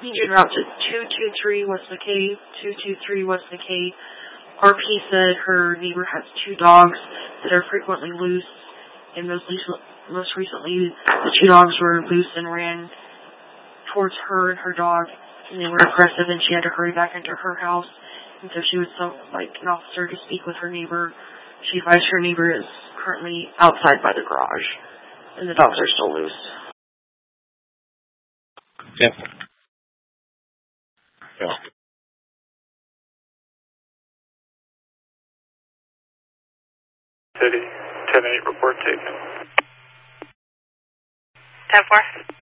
En route to 223 West McKay, 223 West McKay. RP said her neighbor has 2 dogs that are frequently loose, and most recently the 2 dogs were loose and ran towards her and her dog, and they were aggressive, and she had to hurry back into her house. And so she would like an officer to speak with her neighbor. She advised her neighbor is currently outside by the garage, and the dogs are still loose. Yep. Yeah. City, 10-8, report tape. 10-4.